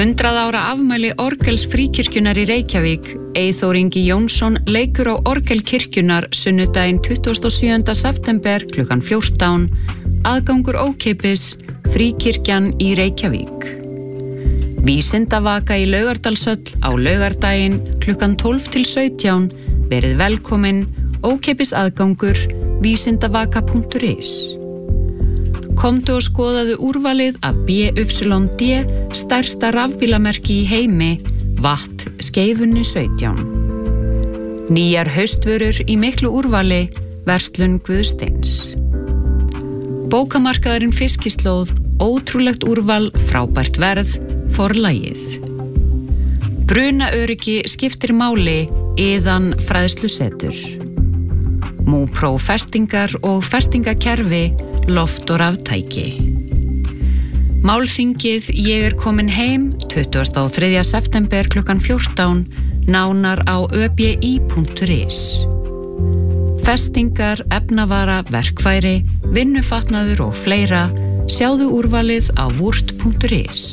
100 ára afmæli orgels Fríkirkjunnar í Reykjavík. Eyþór Ingi Jónsson leikur á orgel kirkjunnar sunnudaginn 27. september klukkan 14. Aðgangur ókeypis, Fríkirkjan í Reykjavík. Vísindavaka í Laugardalshöll á laugardaginn klukkan 12 til 17. Verið velkomin, ókeypis aðgangur, vísindavaka.is. Komdu og skoðaðu úrvalið af BYD, stærsta rafbílamerki í heimi, Watt Skeifunni 17. Nýjar haustvörur í miklu úrvali, Verslun Guðsteins. Bókamarkaðurinn Fiskislóð, ótrúlegt úrval, frábært verð, Forlagið. Brunaöryggi skiptir máli, Iðan fræðslusetur. Múpró festingar og festingakerfi, Loft og raftæki. Málþingið Ég komin heim 23. september klukkan 14, nánar á öbi.is. Festingar, efnavara, verkfæri, vinnufatnaður og fleira, sjáðu úrvalið á vurt.is.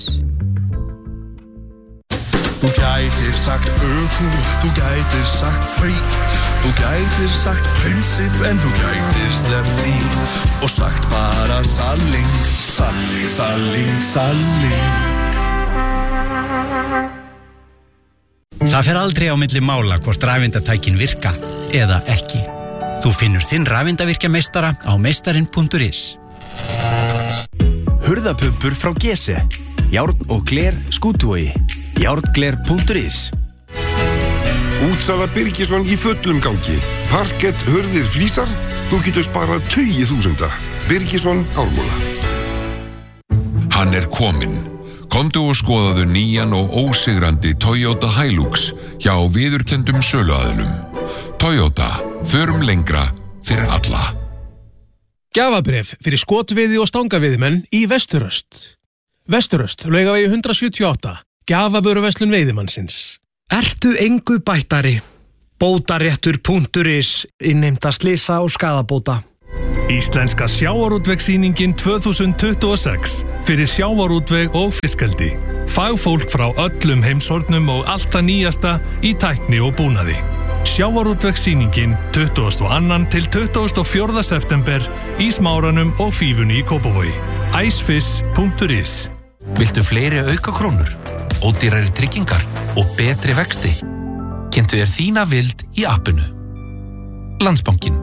Þú gætir sagt öku, þú gætir sagt frýt, þú gætir sagt prinsip en þú gætir sleppt því og sagt bara salling, salling, salling, salling. Það fer aldrei á milli mála hvort rafeindatækin virka eða ekki. Þú finnur þinn rafeindavirkjameistara á meistarinn.is. Hurðapumpur frá Gese, járn og gler Skútuvogi, járngler.is. Útsala Birgisson í fullum gangi. Parkett, hurðir, flísar. Þú getur sparað 20.000. Birgisson Ármúla. Hann kominn. Komdu og skoðaðu nýjan og ósigrandi Toyota Hilux hjá viðurkenndum söluaðilum. Toyota, förum lengra fyrir alla. Gjafabréf fyrir skotveiði og stangaveiðimenn í Vesturöst. Vesturöst, Laugavegi 178. Gjafavöruverslun veiðimannsins. Ertu engu bættari? Bótaréttur.is, innheimta slysa og skaðabóta. Íslenska sjávarútvegssýningin 2026 fyrir sjávarútveg og fiskeldi. Fagfólk frá öllum heimshornum og allt það nýjasta í tækni og búnaði. Sjávarútvegssýningin 22. til 24. september í Smáranum og Fífunni í Kópavogi. Icefish.is. Viltu fleiri aukakrónur, ódýrari tryggingar og betri vexti? Kynntu þér þína vild í appinu. Landsbankinn.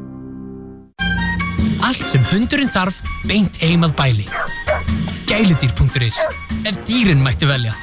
Allt sem hundurinn þarf, beint heim að bæli. Gæludýr.is. Ef dýrin mættu velja.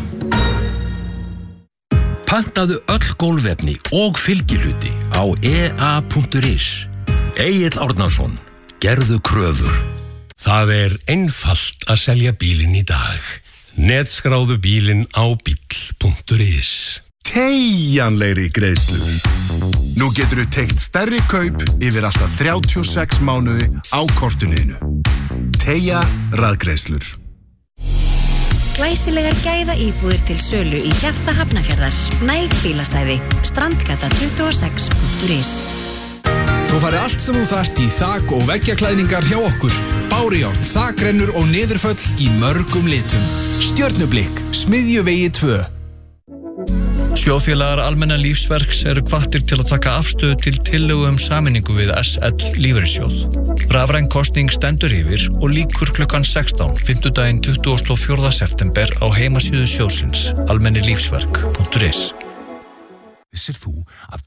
Pantaðu öll gólfefni og fylgihluti á ea.is. Egill Árnason, gerðu kröfur. Það einfalt að selja bílinn í dag. Netskráðu bílinn á bíll.is. Teygjanlegri greiðslu. Nú geturðu teygt stærri kaup yfir alltaf 36 mánuði á kortinu. Teygja raðgreiðslur. Glæsilegar gæða íbúðir til sölu í hjarta Hafnarfjarðar. Næg bílastæði. Strandgata 26.is. Þú fari allt sem þú þarft í þak- og veggjaklæðningar hjá okkur. Bárujárn, þakrennur og niðurföll í mörgum litum. Stjörnublikk, Smiðjuvegi 2. Sjóðfélagar Almenna lífsverks eru hvattir til að taka afstöðu til tillögu sameiningu við SL lífeyrissjóð. Rafræn kosning stendur yfir og lýkur klukkan 16, fimmtudaginn 24. september á heimasíðu sjóðsins, almennilífsverk.is. Vissir þú að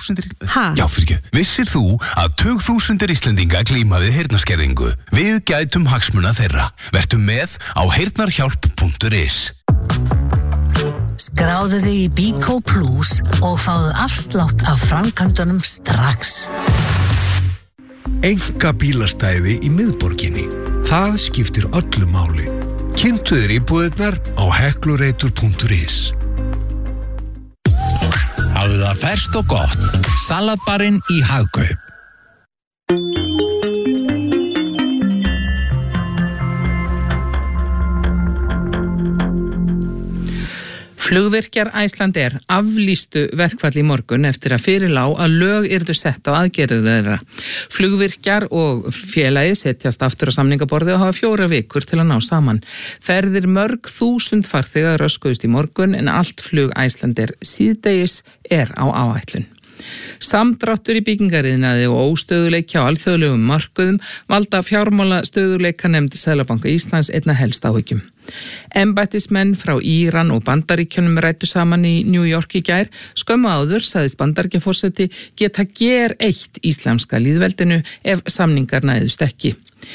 tugþúsundir Íslendinga glíma við heyrnarskerðingu? Við gætum hagsmuna þeirra. Vertu með á heyrnarhjálp.is. Skráðu þig í Bíkó Plus og fáðu afslátt af framkvæmdunum strax. Enga bílastæði í miðborginni. Það skiptir öllu máli. Kynntu þér íbúðirnar á heklureitur.is. Hafðu það ferskt og gott. Salatbarinn í Hagkaup. Flugvirkjar Icelandair aflýstu verkfall í morgun eftir að fyrir lá að lög yrðu sett á aðgerðir þeirra. Flugvirkjar og félagi setjast aftur á samningaborði og hafa 4 vikur til að ná saman. Ferðir mörg þúsund farþega röskuðust í morgun en allt flug Icelandair síðdegis á áætlun. Samdráttur í byggingariðnaði og óstöðuleiki á alþjóðlegum markuðum valda fjármála stöðuleikanefnd Seðlabanka Íslands einna helst áhyggjum. Embættismenn frá Íran og Bandaríkjunum ræddu saman í New York í gær. Skömmu áður sagðist Bandaríkjaforseti geta eitt íslamska lýðveldinu ef samningar næðust ekki.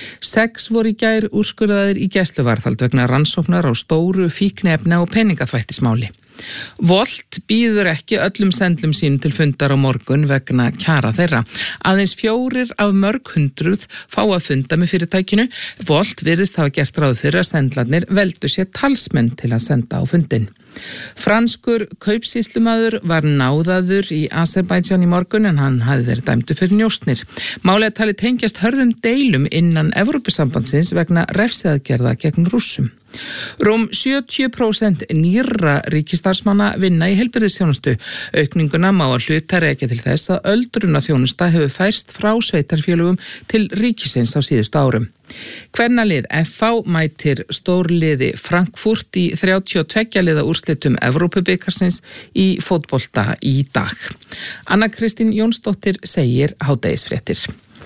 6 voru í gær úrskurðaðir í gæsluvarðhald vegna rannsóknar á stóru fíkniefna og peningaþvættismáli. Volt býður ekki öllum sendlum sínum til fundar á morgun vegna kjara þeirra. Aðeins 4 af mörg hundruð fá að funda með fyrirtækinu. Volt virðist hafa gert ráð fyrir að sendlarnir veldu sér talsmenn til að senda á fundin. Franskur kaupsýslumaður var náðaður í Azerbaijan í morgun en hann hafði verið dæmdur fyrir njósnir. Málið talið tengjast hörðum deilum innan Evrópusambandsins vegna refsiaðgerða gegn Rússum. Rúm 70% nýrra ríkisstarfsmanna vinna í heilbrigðisþjónustu. Aukninguna má að hluta rekja til þess að öldrunarþjónusta hefur færst frá sveitarfélögum til ríkisins á síðustu árum. Kvennalið FH mætir stórliði Frankfurt í 32 liða úrslitum Evrópubikarsins í fótbolta í dag. Anna Kristín Jónsdóttir segir hádegisfréttir.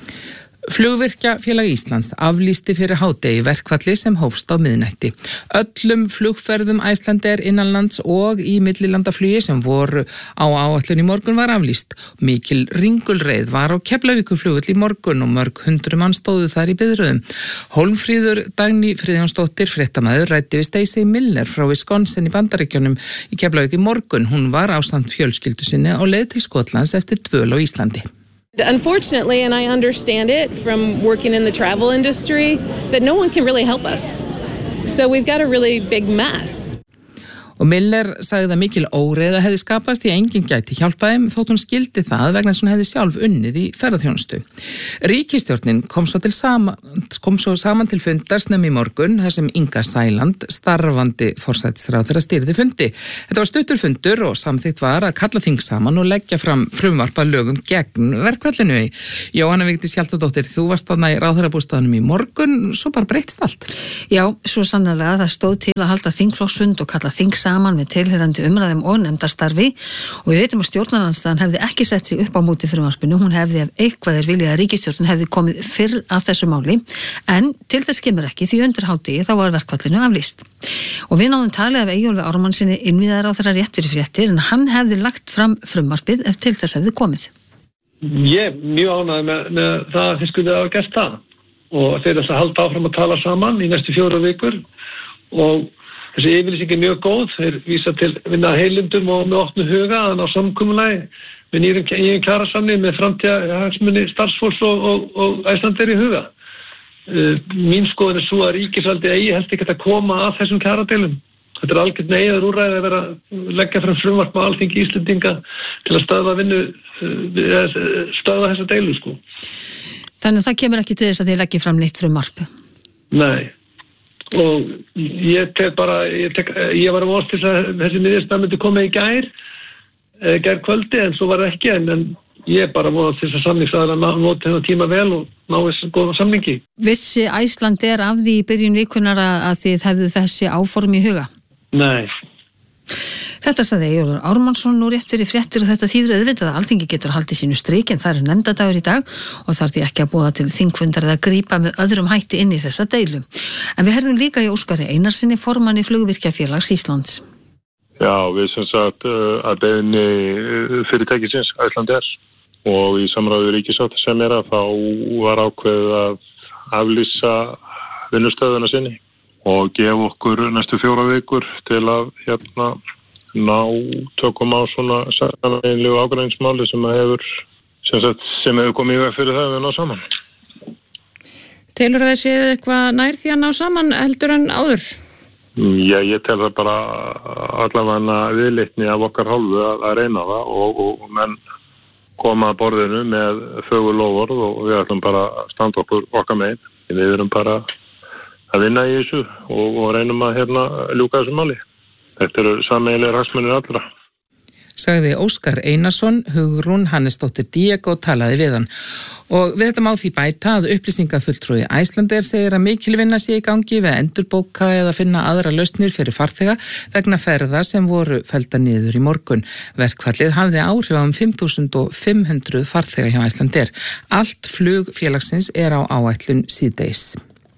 Flugvirkjafélag Íslands aflýsti fyrir hádegi verkfalli sem hófst á miðnætti. Öllum flugferðum Icelandair innanlands og í millilandaflugi sem voru á áætlun í morgun var aflýst. Mikil ringulreið var á Keflavíkurflugvöll í morgun og mörg hundruð mann stóðu þar í biðröðum. Hólmfríður Dagný Friðjónsdóttir, fréttamaður, ræddi við Stacey Miller frá Wisconsin í Bandaríkjunum í Keflavík í morgun. Hún var ásamt fjölskyldu sinni á leið til Skotlands eftir dvöl á Íslandi. Unfortunately, and I understand it from working in the travel industry, that no one can really help us. So we've got a really big mess. Og Miller sagði að mikil óreiða hefði skapast í enginn gæti hjálpaðum þótt hún skildi það vegna þess að hún hefði sjálf unnið í ferðaþjónustu. Ríkisstjórnin kom svo saman til fundar snemma í morgun þar sem Inga Sæland, starfandi forsætisráðherra, stýrði fundi. Þetta var stuttur fundur og samþykkt var að kalla þing saman og leggja fram frumvarp að lögum gegn verkfallinu. Jóhanna Vigdís Hjaltadóttir, þú varst þarna í ráðherrabústaðnum í morgun, svo bara breyttist allt. Já, svo sannarlega það stóð til að halda þingflokksfund og kalla þing saman með tilheyrandi umræðum og nefndarstarfi og við veitum að stjórnarandstaðan hefði ekki sett sig upp á móti frumvarpinu, hún hefði ef eitthvað viljað að ríkisstjórnin hefði komið fyrr að þessu máli, en til þess kemur ekki því undir hádegi þá var verkfallinu aflýst. Og við náðum talið af Eyjólfi Ármannsyni innviðaráðherra rétt fyrir fréttir en hann hefði lagt fram frumvarpið ef til þess hefði komið. Ég mjög ánægður með það að þið skulle hafa gert það og þeir þess að halda áfram að tala saman í næstu 4 vikur og þessi yfirlýsing mjög góð, þeir vísa til vinna heilindum og með opnu huga að ná samkomulagi með nýjum kjarasamning með framtíðarhagsmuni starfsfólks og Icelandair í huga. Mín skoðun svo að ríkisvaldi eigi helst ekki að koma að þessum kjaradeilum. Þetta algjört neyðar úrræði að vera leggja fram frumvarp með Alþingi Íslendinga til að stöðva þessa deilu sko. Þannig að það kemur ekki til þess að þið leggja fram neitt frumvarp? Nei. Og ég var að vonast til að þessi niðurstaða myndi koma í gær kvöldi en svo var það ekki en ég bara vonast til að samningsaðilar noti þennan tíma vel og ná þessi góða samningi. Vissi Icelandair af því í byrjun vikunar að þið hefðu þessi áform í huga? Nei. Þetta sagði Eyjólfur Ármannsson nú rétt fyrir fréttir og þetta þýðir auðvitað að Alþingi getur haldið sínu strik en það nefndadagur í dag og þarf því ekki að boða til þingfundar eða grípa með öðrum hætti inn í þessa deilu. En við herðum líka í Óskari Einarsinni, formanni Flugvirkjafélags Íslands. Já, við sem sagt að beiðni fyrirtækisins Icelandair og í samráði ríkissátt sem að þá var ákveðið að aflýsa vinnustöðuna sinni og gefa okkur næstu 4 vikur til að ná tökum á svona sameiginlegu ágreiningsmáli sem hefur komið í veg fyrir það við ná saman. Telur það séu eitthvað nær því að ná saman heldur en áður? Já, ég tel það bara allavega viðleitni af okkar hálfu að reyna það og menn koma að borðinu með fögur loforð og við ætlum bara að standa okkar megin. Við erum bara að vinna í þessu og reynum að ljúka þessu máli. Þetta eru sameiginlegir hagsmunir allra. Sagði Óskar Einarsson, Hugrún Hannesdóttir Diego talaði við hann. Og við þetta má því bæta að upplýsingafulltrúi Icelandair segir að mikil vinna sé í gangi við að endurbóka eða finna aðra lausnir fyrir farþega vegna ferða sem voru felldar niður í morgun. Verkfallið hafði áhrif á 5.500 farþega hjá Icelandair. Allt flug félagsins er á áætlun síðdegis.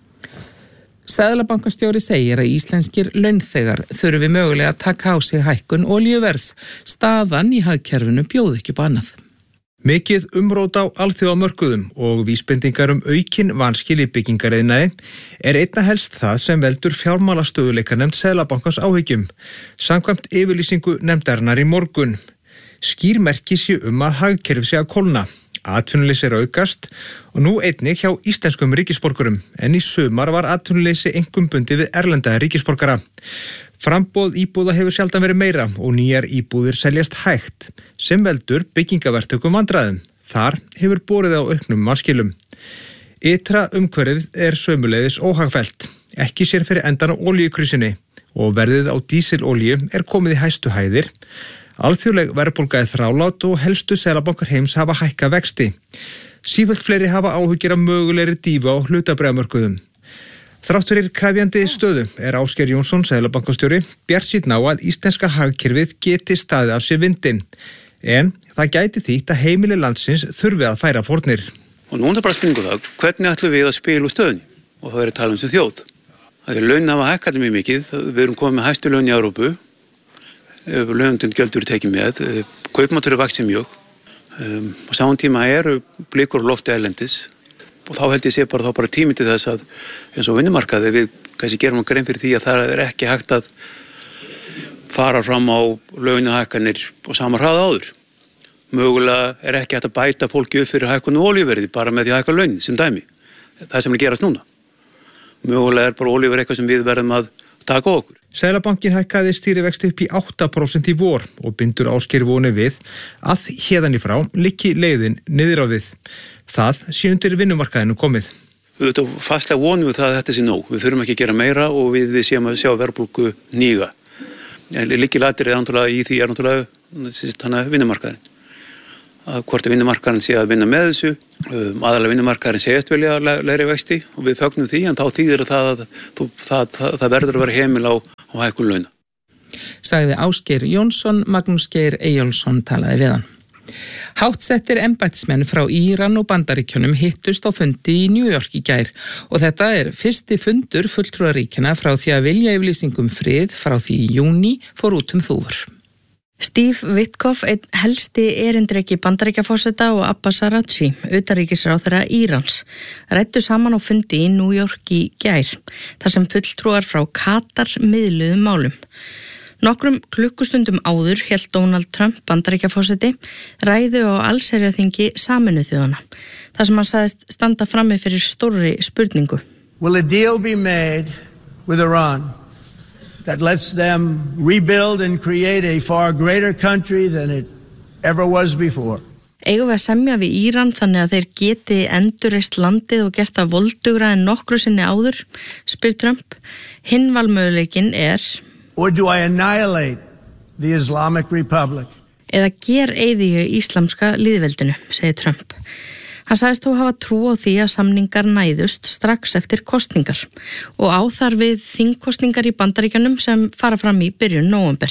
Seðlabankastjóri segir að íslenskir launþegar þurfi mögulega að taka á sig hækkun olíuverðs. Staðan í hagkerfinu bjóð ekki upp annað. Mikið umrót á alþjóðamörkuðum og vísbendingar aukin vanskil í byggingariðnaði er einna helst það sem veldur fjármálastöðuleikanefnd Seðlabankans áhyggjum. Samkvæmt yfirlýsingu nefndarinnar í morgun. Skýr merki sé að hagkerfi sé að kólna. Atvinnuleysi er aukast og nú einnig hjá íslenskum ríkisborgurum en í sumar var atvinnuleysi einkum bundið við erlenda ríkisborgara. Framboð íbúða hefur sjaldan verið meira og nýjar íbúðir seljast hægt sem veldur byggingaverktökum vandræðum. Þar hefur borið á auknum vanskilum. Ytra umhverfið er sömuleiðis óhagfellt, ekki sér fyrir endan á olíukrísunni og verðið á dísilolíu er komið í hæstu hæðir. Alþjóðleg verðbólga er þrálát og helstu seðlabankar heims hafa hækkað vexti. Sífellt fleiri hafa áhyggjur af mögulegri dýfu á hlutabréfamörkuðum. Þrátt fyrir krefjandi stöðu er Ásgeir Jónsson, seðlabankastjóri, bjartsýnn á að íslenska hagkerfið geti staðið af sér vindinn. En það gæti þýtt að heimili landsins þurfi að færa fórnir. Og núna er bara spurningu það, hvernig ætlum við að spila úr stöðunni? Og það er að tala sem þjóð. Það er laun hafa hækkað mjög mikið, við erum komið með hæstu laun í Evrópu. Launundin gjöld eru tekið með, kaupmáttur eru vaxið mjög. Á saman tíma eru blikur og lofti erlendis og þá held ég sé bara tími til þess að eins og vinnumarkaði við kannski gerum okkur grein fyrir því að það er ekki hægt að fara fram á launahækkanir og sama hraða áður. Mögulega er ekki hægt að bæta fólki upp fyrir hækkun og olíuverði bara með því að hækka launin sem dæmi. Það sem er gerast núna. Mögulega er bara olíuverð eitthvað sem við verðum að taka á okkur. Seðlabankin hækkaði stýrivexti upp í 8% í vor og bindur Ásgeir vonir við að héðan í frá liggi leiðin niður á við. Það sé undir vinnumarkaðinu komið. Við veitum fastlega vonum við það að þetta sé nóg. Við þurfum ekki að gera meira og við séum að sjá verðbólgu níga. Lykilatriði í því er náttúrulega vinnumarkaðurinn. Hvort að vinnumarkaðurinn sé að vinna með þessu, aðalega vinnumarkaðurinn segist vilja lægri vexti og við fögnum því en þá þýðir það verður að vera heimil á hækkun launa. Sagði Ásgeir Jónsson, Magnús Geir Eyjólfsson talaði við hann. Háttsettir embættismenn frá Íran og Bandaríkjunum hittust á fundi í New York í gær og þetta er fyrsti fundur fulltrúaríkjanna frá því að viljayfirlýsing frið frá því í júní fór út þúfur. Steve Witkoff, einn helsti erindreki Bandaríkjaforseta og Abbas Araghchi, utanríkisráðherra Írans, ræddu saman á fundi í New York í gær, þar sem fulltrúar frá Katar miðluðu málum. Nokkrum klukkustundum áður hélt Donald Trump, Bandaríkjaforseti, ræðu á allsherjarþingi Sameinuðu þjóðanna, þar sem hann sagðist standa frammi fyrir stórri spurningu. Will a deal be made with Iran that lets them rebuild and create a far greater country than it ever was before? Eigum við að semja við Íran þannig að þeir geti endurreist landið og gert það voldugra en nokkru sinni áður, spyr Trump. Hinn valmöguleikin er Or do I annihilate the Islamic Republic? Eða gereyði íslamska lýðveldinu, segir Trump. Hann sagðist þó hafa trú á því að samningar næðust strax eftir kosningar og á þar við þingkosningar í Bandaríkjunum sem fara fram í byrjun nóvember.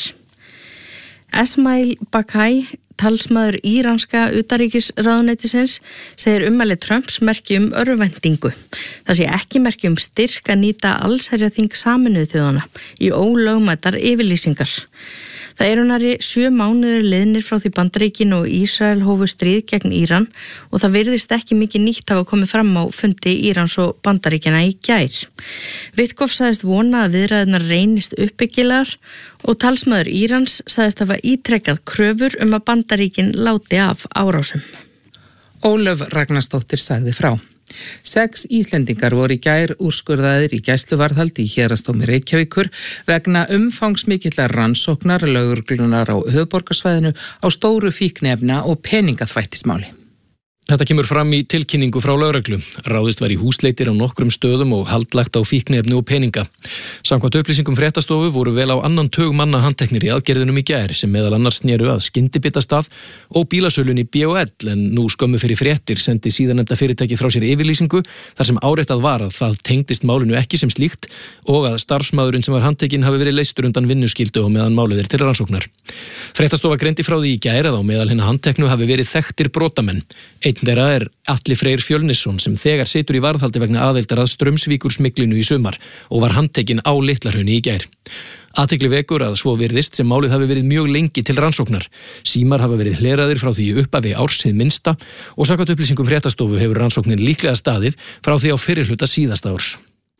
Esmail Bakai, talsmaður íranska utanríkisráðuneytisins, segir ummæli Trumps merki örvæntingu. Það sé ekki merki styrk að nýta allsherjarþing Sameinuðu þjóðanna í ólögmætar yfirlýsingar. Það eru nærri 7 mánuðir liðnir frá því Bandaríkin og Ísrael hófu stríð gegn Íran og það virðist ekki mikið nýtt hafa komið fram á fundi Írans og Bandaríkina í gær. Witkoff sagðist vona að viðræðurnar reynist uppbyggilegar og talsmaður Írans sagðist hafa ítrekkað kröfur að Bandaríkin láti af árásum. Ólöf Ragnarsdóttir sagði frá. 6 Íslendingar voru í gær úrskurðaðir í gæsluvarðhald í Héraðsdómi Reykjavíkur vegna umfangsmikillar rannsóknar lögreglunar á höfuðborgarsvæðinu á stóru fíkniefna og peningaþvættismáli. Þetta kemur fram í tilkynningu frá lögreglu. Ráðist var í húsleitir á nokkrum stöðum og haldlagt á fíkniefni og peninga. Samkvæmt upplýsingum fréttastofu voru vel á annan tug manna handteknir í aðgerðunum í gær sem meðal annars snéru að skyndibitastað og bílasölunni B&L, en nú skömmu fyrir fréttir sendi síðarnefnda fyrirtæki frá sér yfirlýsingu þar sem áréttað var að það tengdist málinu ekki sem slíkt og að starfsmaðurinn sem var handtekinn hafi verið leystur undan vinnuskyldu og meðan málið til rannsóknar. Fréttastofa greindi frá því í gær að á meðal hinna handteknu hafi verið þekktir brotamenn. Einn þeirra Atli Freyr Fjölnisson sem þegar situr í varðhaldi vegna aðildar að Straumsvíkursmiglinu í sumar og var handtekinn á Litlahrauni í gær. Athygli vekur að svo virðist sem málið hafi verið mjög lengi til rannsóknar. Símar hafa verið hleraðir frá því upphafi árs hið minnsta og samkvæmt upplýsingum fréttastofu hefur rannsóknin líklega staðið frá því á fyrrihluta síðasta árs.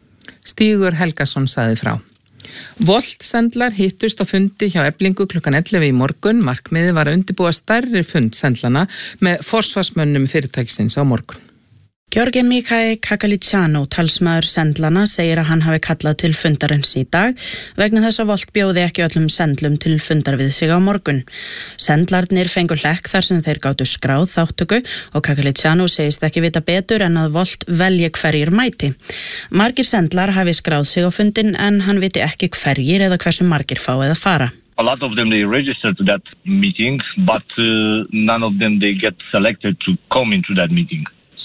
Stígur Helgason sagði frá. Volt-sendlar hittust á fundi hjá Eflingu klukkan 11 í morgun. Markmiðið var að undirbúa stærri fund sendlana með forsvarsmönnum fyrirtækisins á morgun. Georgi Mikael Kakalitsjano, talsmaður sendlana, segir að hann hafi kallað til fundarins í dag vegna þess að Volt bjóði ekki öllum sendlum til fundar við sig á morgun. Sendlarnir fengu hlekk þar sem þeir gátu skráð þáttöku og Kakalitsjano segist ekki vita betur en að Volt velji hverjir mæti. Margir sendlar hafi skráð sig á fundin en hann viti ekki hverjir eða hversu margir fáið að fara. A lot of them, they register to that meeting, but none of them, they get selected to come into that meeting.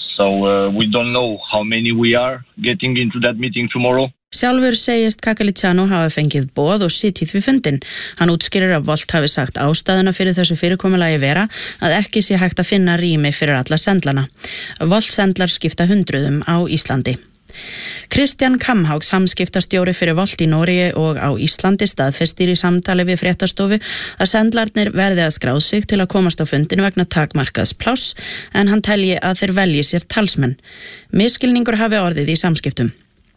So we don't know how many we are getting into that meeting tomorrow. Sjálfur segist Kakalitsjano hafa fengið boð og sitið við fundin. Hann útskýrir að Volt hafi sagt ástæðuna fyrir þessu fyrirkomulagi vera að ekki sé hægt að finna rými fyrir alla sendlana. Volt sendlar skipta hundruðum á Íslandi. Kristján Kamhaugs, samskiptastjóri fyrir Volt í Noregi og á Íslandi, staðfestir í samtali við fréttastofu að sendlarnir verði að skrá sig til að komast á fundin vegna takmarkaðs pláss en hann telji að þeir velji sér talsmenn. Misskilningur hafi orðið í samskiptum.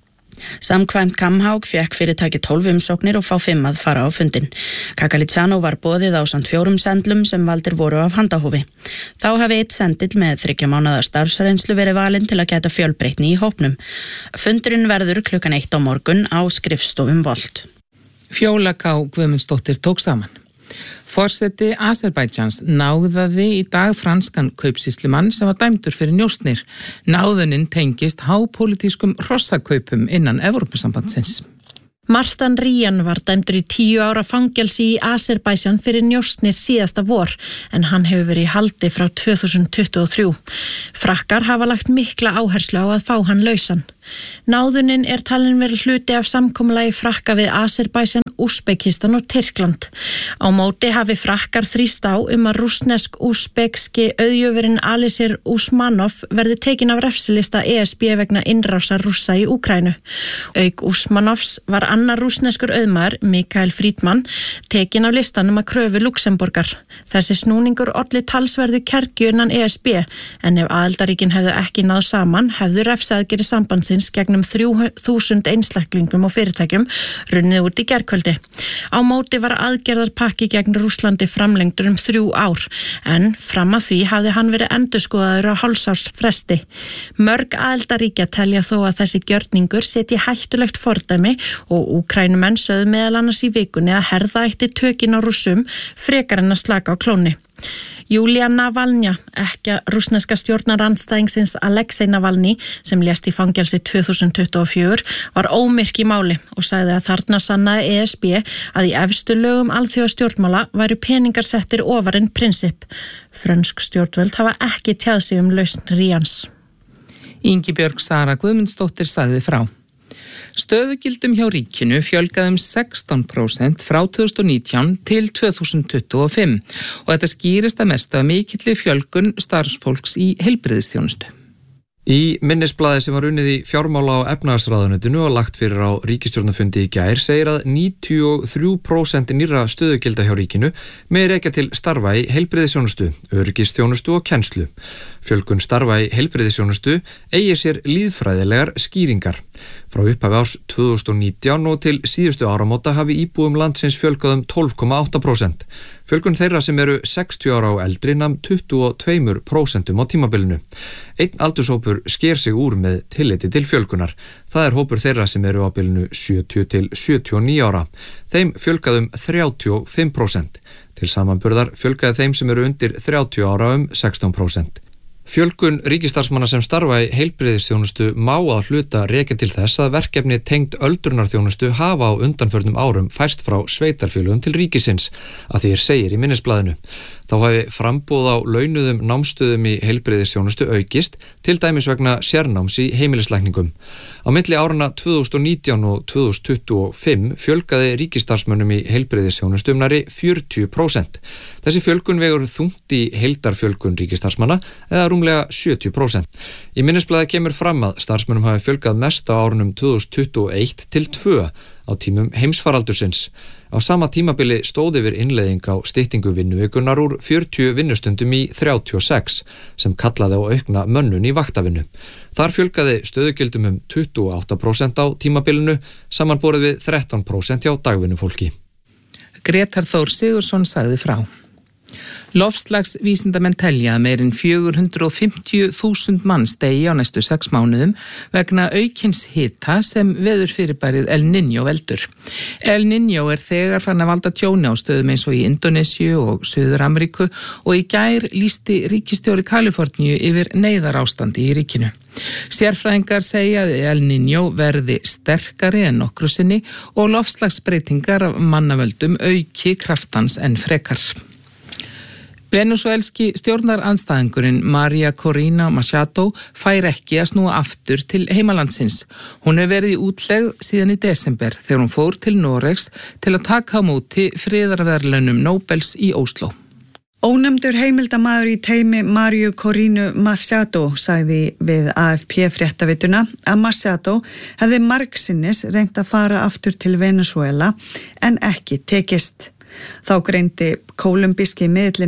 Samkvæmt Kamhaug fékk fyrirtæki 12 umsóknir og fá 5 að fara á fundin. Kakalitsjano var boðið ásamt 4 sendlum sem valdir voru af handahófi. Þá hafi 1 sendill með 3 mánaða starfsreynslu verið valinn til að geta fjölbreytni í hópnum. Fundurinn verður klukkan 1 á morgun á skrifstofum Volt. Fjóla K. Guðmundsdóttir tók saman. Forseti Azerbaidsjans náðaði í dag franskan kaupsýslumann sem var dæmdur fyrir njósnir. Náðunin tengist hápólitískum hrossakaupum innan Evrópusambandsins. Martan Rían var dæmdur í 10 ára fangelsi í Azerbaidsjan fyrir njósnir síðasta vor en hann hefur verið í haldi frá 2023. Frakkar hafa lagt mikla áherslu á að fá hann lausan. Náðunin talin verið hluti af samkomulagi Frakka við Azerbaidsjan, Úsbekistan og Tyrkland. Á móti hafi Frakkar þrýst á að rússnesk-úsbekski auðjöfurinn Alisher Usmanov verði tekin af refsilista ESB vegna innrásar Rússa í Úkraínu. Auk Usmanovs var annar rússneskur auðmaður, Mikael Friedman, tekin af listanum að kröfu Luxemborgar. Þessi snúningur olli talsverðu kergju innan ESB en ef aðildarríkin hefðu ekki náð saman hefðu refsaðgerðir sambandsins gegnum 3000 einstaklingum og fyrirtækjum runnið út í gærkvöldi. Á móti var aðgerðarpakki gegn Rússlandi framlengdur 3 ár en fram að því hafði hann verið endurskoðaður á hálfsárs fresti. Mörg aðildarríkja telja þó að þessi gjörningur setji hættulegt fordæmi og Úkraínumenn sögðu meðal annars í vikunni að herða ætti tökin á Rússum frekar en að slaka á klónni. Júlia Navalnja, ekki rússneska stjórnarandstæðingsins Alexei Navalny sem lést í fangelsi 2024, var ómyrk í máli og sagði að þarna sannaði ESB að í efstu lögum alþjóðastjórnmála væru peningar settir ofar en prinsip. Frönsk stjórnvöld hafa ekki tjáð sig lausn Ríans. Ingibjörg Sara Guðmundsdóttir sagði frá. Stöðugildum hjá ríkinu fjölgaði 16% frá 2019 til 2025 og þetta skýrist að mestu af mikilli fjölgun starfsfólks í heilbrigðisþjónustu. Í minnisblaði sem var unnið í fjármála- og efnahagsráðuneytinu og lagt fyrir á ríkisstjórnarfundi í gær segir að 93% nýrra stöðugilda hjá ríkinu megi rekja til starfa í heilbrigðisþjónustu, öryggisþjónustu og kennslu. Fjölgun starfa í heilbrigðisþjónustu eigi sér lýðfræðilegar skýringar. Frá upphafi árs 2019 og til síðustu áramóta hafi íbúum landsins fjölgað 12,8%. Fjölgun þeirra sem eru 60 ára og eldri nam 22% á tímabilinu. Einn aldurshópur sker sig úr með tilliti til fjölgunar. Það er hópur þeirra sem eru á bilinu 70 til 79 ára. Þeim fjölgaði 35%. Til samanburðar fjölgaði þeim sem eru undir 30 ára 16%. Fjölgun ríkisstarfsmanna sem starfa í heilbrigðisþjónustu má að hluta rekja til þess að verkefni tengd öldrunarþjónustu hafa á undanförnum árum færst frá sveitarfélögum til ríkisins, að því segir í minnisblaðinu. Þá hafi framboð á launuðum námstöðum í heilbrigðisþjónustu aukist, til dæmis vegna sérnáms í heimilislækningum. Á milli árana 2019 og 2025 fjölgaði ríkisstarfsmönnum í heilbrigðisþjónustu nærri 40%. Þessi fjölgun vegur þungt í heildarfjölgun ríkisstarfsmanna eða rúmlega 70%. Í minnisblaði kemur fram að starfsmönnum hafi fjölgað mest á árunum 2021 til 2 á tímum heimsfaraldursins. Á sama tímabili stóð yfir innleiðing á styttingu vinnuvikunnar úr 40 vinnustundum í 36 sem kallaði á aukna mönnun í vaktavinnu. Þar fjölgaði stöðugildum 28% á tímabilinu samanborið við 13% hjá dagvinnufólki. Grétar Þór Sigurðsson sagði frá. Loftslagsvísindamenn telja að meirinn 450.000 manns deyi á næstu 6 mánuðum vegna aukins hita sem veðurfyrirbærið El Niño veldur. El Niño þegar farin að valda tjóni á stöðum eins og í Indonésiu og Suður-Ameríku og í gær lýsti ríkisstjóri Kaliforníu yfir neyðarástandi í ríkinu. Sérfræðingar segja að El Niño verði sterkari en nokkru sinni og loftslagsbreytingar af mannavöldum auki kraftans en frekar. Venezuelski stjórnarandstæðingurinn María Corina Machado fær ekki að snúa aftur til heimalandsins. Hún hefur verið í útlegð síðan í desember þegar hún fór til Noregs til að taka á móti friðarverðlaunum Nobels í Ósló. Ónefndur heimildamaður í teymi Maríu Corinu Machado sagði við AFP-fréttavituna að Machado hefði margsinnis reynt að fara aftur til Venezuela en ekki tekist. Þá greindi kólumbíski miðillinn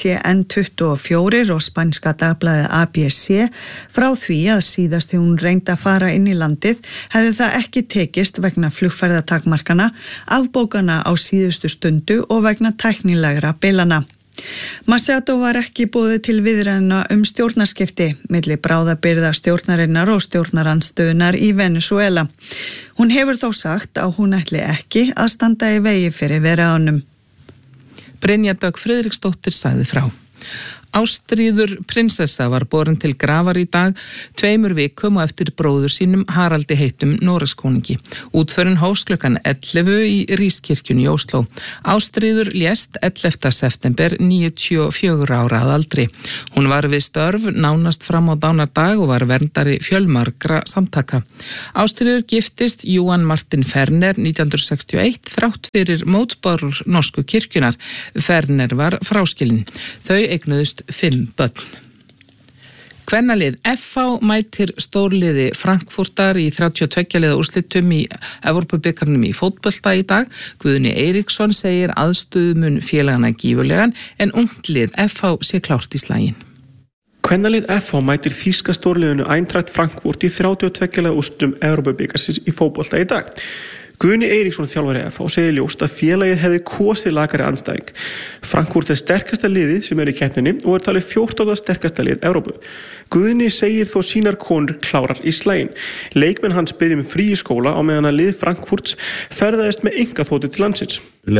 NTN24 og spænska dagblaðið ABC frá því að síðast þegar hún reyndi að fara inn í landið hefði það ekki tekist vegna flugferðatakmarkana, afbókana á síðustu stundu og vegna tæknilegra bilana. Machado var ekki boðið til viðræðna stjórnarskipti milli bráðabirgða stjórnarinnar og stjórnarandstöðunar í Venezuela. Hún hefur þó sagt að hún ætli ekki að standa í vegi fyrir viðræðunum. Brynja Dögg Friðriksdóttir sagði frá. Ástríður prinsessa var borin til grafar í dag 2 vikum og eftir bróður sínum Haraldi heitum Noregskonungi. Útförin hófst klukkan 11 í Rískirkjunni í Ósló. Ástríður lést 11. september 94 ára að aldri. Hún var við störf nánast fram á dánardag og var verndari fjölmargra samtaka. Ástríður giftist Johan Martin Ferner 1961 þrátt fyrir mótbárur norsku kirkjunar. Ferner var fráskilinn. Þau eignuðust 5 börn. Kvennalið FH mætir stórliði Frankfurtar í 32 liða úrslitum í Evrópubikarnum í fótbolta í dag. Guðni Eiríksson segir aðstöðumun félagana gífurlegan en unglið FH sé klárt í slaginn. Kvennalið FH mætir þýska stórliðinu Eintracht Frankfurt í 32 liða úrslitum Evrópubikarsins í fótbolta í dag. Guðni Eiríksson þjálfari FH segir ljóst að félagið hefði kosið lakari andstæðing. Frankfurt sterkasta liðið sem í keppninni og talið 14. sterkasta lið Evrópu. Guðni segir þó sínar konur klárar í slaginn. Leikmenn hans biðja frí í skóla á meðan að lið Frankfurts ferðaðist með einkaþotu til landsins.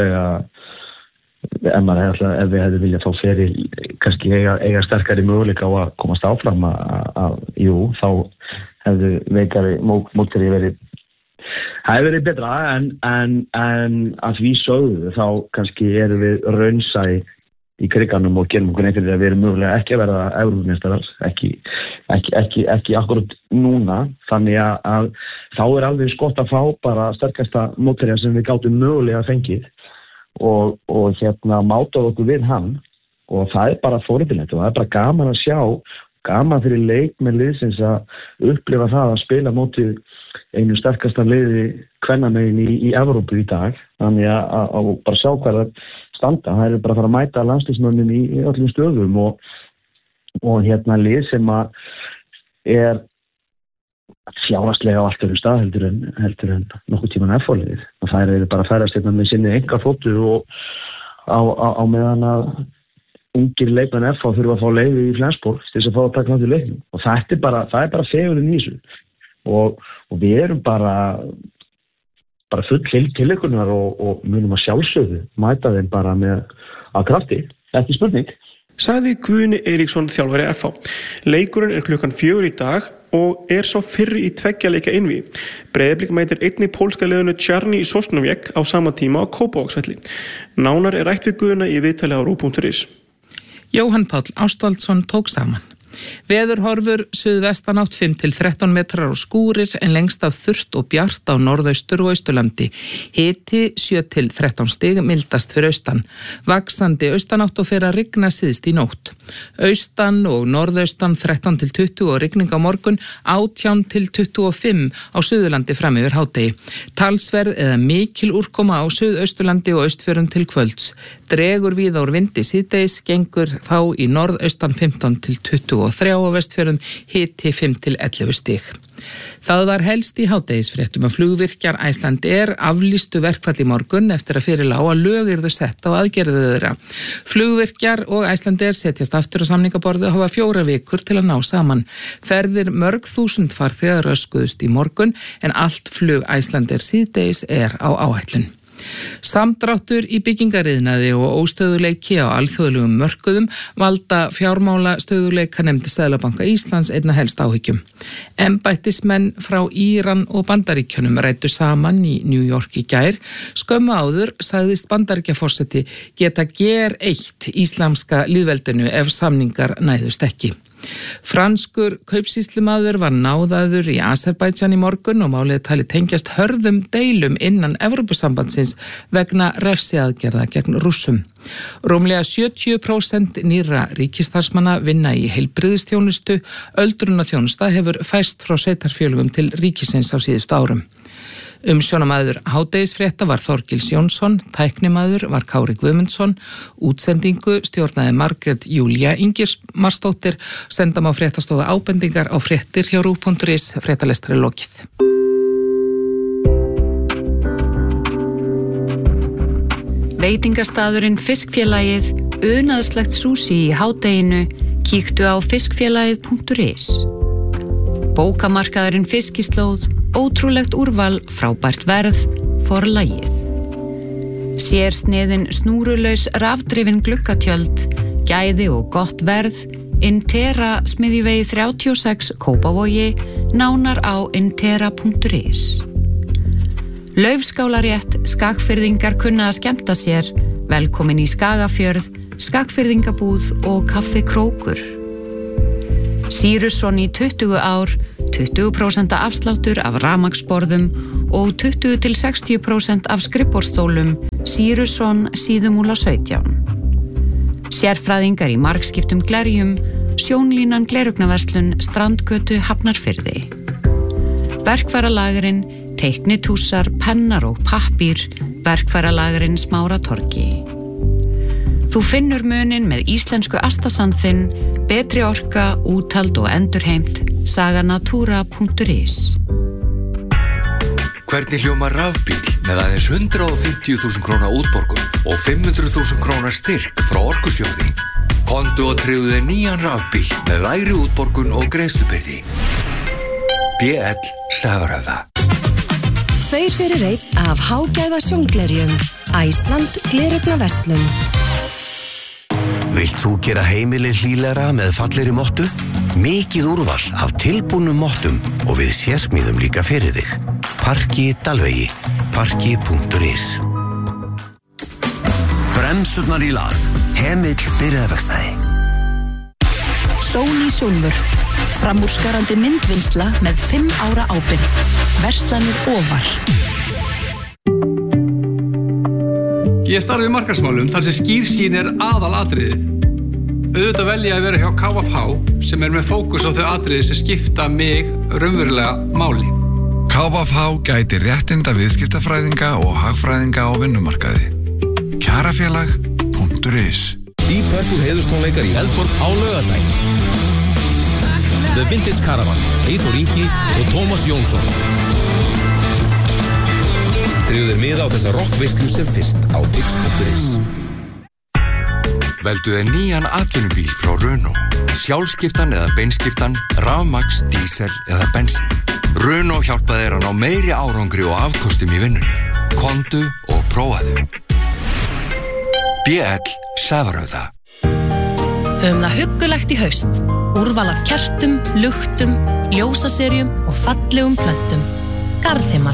Ef við hefði viljað fá feril kannski eiga sterkari möguleika á að komast áfram þá hefði veikari mótherji verið. Það hefur verið betra en að því sögðu þá kannski erum við raunsæ í kriganum og gerum okkur einhverju að við erum mögulega ekki að verða Evrópumeistarar, ekki akkurat núna, þannig að þá alveg gott að fá bara sterkasta mótherja sem við gátum mögulega fengið og mátað okkur við hann og það bara forvitnilegt og það bara gaman að sjá, gaman fyrir leikmenn liðsins að upplifa það að spila mótið einu sterkasta liði kvennamegin í Evrópu í dag, þannig að bara sjá hvað það standa. Það bara að fara að mæta landsliðsmönnum í öllum stöðum og lið sem er fjárhagslega á allt öðrum stað heldur en nokkuð tíman F-liðið. Og það bara að færast með sinni engaþotu og á meðan að ungir leikmenn F þurfa að fá leyfi í Flensborg til þess að fá að taka þátt í leiknum. Og það er bara fegurinn í þessu. Og við erum bara full til ykkurnar og munum að sjálfsögðu mæta þeim bara með að krafti. Þetta er spurning. sagði Guðni Eiríksson þjálfari FH. Leikurinn klukkan 4 í dag og sá fyrri í 2 leikja einvígi. Breiðablik mætir einnig pólska liðinu Czarny Sosnowiec á sama tíma á Kópavogsvelli. Nánar rætt við Guðna í viðtali á RÚV.is. Jóhann Páll Ástvaldsson tók saman. Veðurhorfur suðvestanátt 5-13 metrar og skúrir en lengst af þurrt og bjart á norðaustur og austurlandi. Hiti 7-13 stig mildast fyrir austan. Vaxandi austanátt og fer að rigna síðst í nótt. Austan og norðaustan 13-20 og rigning á morgun 18-25 á Suðurlandi fram yfir hádegi. Talsverð eða mikil úrkoma á Suðausturlandi og austfjörðum til kvölds. Dregur víða úr vindi síðdegis, gengur þá í norðaustan 15-23 á vestfjörðum, hiti 5-11 stig. Það var helst í hádegisfréttum að flugvirkjar Icelandair aflýstu verkfall í morgun eftir að fyrir lá að lög yrðu sett á aðgerðið þeirra. Flugvirkjar og Icelandair setjast aftur á samningaborðið og hafa 4 vikur til að ná saman. Ferðir mörg þúsund farþegar röskuðust í morgun en allt flug Icelandair síðdegis á áætlun. Samdráttur í byggingariðnaði og óstöðuleiki á alþjóðlegum mörkuðum valda fjármála stöðuleikanefnd Seðlabanka Íslands einna helst áhyggjum. Embættismenn frá Íran og Bandaríkjunum ræddu saman í New York í gær. Skömmu áður sagðist Bandaríkjaforseti geta gereitt íslamska lýðveldinu ef samningar næðust ekki. Franskur kaupsýslumaður var náðaður í Azerbaijan í morgun og málið talið tengjast hörðum deilum innan Evrópusambandsins vegna refsiaðgerða gegn Rússum. Rúmlega 70% nýrra ríkisstarfsmanna vinna í heilbrigðisþjónustu, öldrunarþjónusta hefur færst frá sveitarfélögum til ríkisins á síðustu árum. Umsjónamaður hádegisfrétta var Þorgils Jónsson, tæknimaður var Kári Guðmundsson, útsendingu stjórnaði Margrét Júlía Ingimarsdóttir, sendam á fréttastofu ábendingar á fréttir hjá RÚV.is, fréttalestri lokið. Veitingastaðurinn Fiskfélagið, unaðslegt súsi í hádeginu, kíktu á fiskfélagið.is. Bókamarkaðurinn Fiskislóð, ótrúlegt úrval, frábært verð, forlagið. Sérsniðin snúrulaus rafdrifin gluggatjöld, gæði og gott verð, Intera smiðjuvegi 36 Kópavogi, nánar á intera.is. Laufskálarétt, Skagfirðingar kunna að skemmta sér, velkomin í Skagafjörð, Skagfirðingabúð og kaffi Krókur. Sýrusson í 20 ár, 20% afsláttur af rafmagnsborðum og 20-60% af skrifborðsstólum, Sýrusson Síðumúla 17. Sérfræðingar í margskiptum glerjum, Sjónlínan glerugnaverslun, Strandgötu, Hafnarfirði. Verkfæralagurinn, teiknitúsar, pennar og pappír, Verkfæralagurinn Smáratorgi. Þú finnur munin með íslensku astasanþinn, betri orka, úthald og endurheimt, saganatura.is. Hvernig hljómar rafbíl með aðeins 150.000 króna útborgun og 500.000 króna styrk frá Orkusjóði? Komdu og tryggðu þér nýjan rafbíl með lægri útborgun og greiðslubyrði. BL Safröða. 2 fyrir 1 af hágæða sjónglerjum. Iceland glerugnaverslun. Vilt þú gera heimili hlýlegra með fallegri mottu? Mikið úrval af tilbúnum mottum og við sérsmíðum líka fyrir þig. Parki Dalvegi, parki.is. Bremsurnar í lag. Hemill byrjaðverkstæði. Sony Sjónvörp. Framúrskarandi myndvinnsla með 5 ára ábyrgð. Verslanir ofar. Ég starfi í markaðsmálum þar sem skýrsýn aðalatriðið. Auðvitað velja að vera hjá KFH sem með fókus á þau atriði sem skipta mig raunverulega máli. KFH gætir réttinda viðskiptafræðinga og hagfræðinga á vinnumarkaði. Kjarafélag.is. Deep Purple heiðurstónleikar í Eldborg á laugardaginn. The Vintage Caravan, Eyþór Ingi og Tómas Jónsson. Drífðu þér miða á þessa rockveislu sem fyrst á tix.is. Veldu þér nýjan atvinnubíl frá Renault. Sjálfskiptan eða beinskiptan, rafmagns, dísel eða bensín. Renault hjálpa þér að ná meiri árangri og afkostum í vinnunni. Komdu og prófaðu. BL Safröða. Höfum það huggulegt í haust. Úrval af kertum, luktum, ljósaserjum og fallegum plöntum. Garðheimar.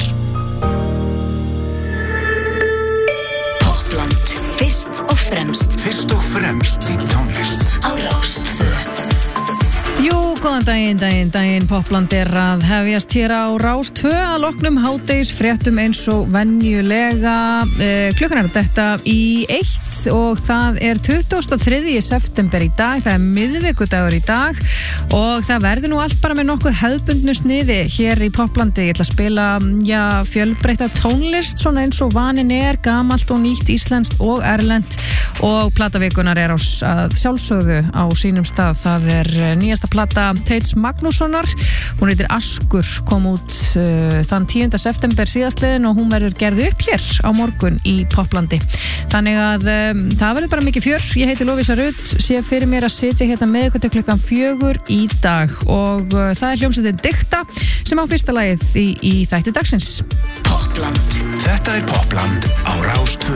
Popland. Fyrst og fremst. Fyrst og fremst í tónlist. Á Rás 2. Jú, góðan daginn, Popland að hefjast hér á Rás 2 að loknum hádegisfréttum eins og venjulega. Klukkan þetta í 1 og það 23. september í dag, það miðvikudagur í dag og það verður nú allt bara með nokkuð hefðbundnu sniði hér í Poplandi. Ég ætla að spila, fjölbreytta tónlist, svona eins og vanin gamalt og nýtt, íslenskt og erlent og platavikunar að sjálfsögðu á sínum stað. Það nýjasta plata Teits Magnússonar, hún heitir Askur, kom út þann 10. september síðastliðin og hún verður gerð upp hér á morgun í Poplandi. Þannig að það verður bara mikið fjör. Ég heiti Lovísa Rutt, sé fyrir mér að sitja hérna með ykkur til klukkan 4 í dag og það hljómsveitin Dikta sem á fyrsta lagið í þætti dagsins. Popland. Þetta Popland á Rás 2.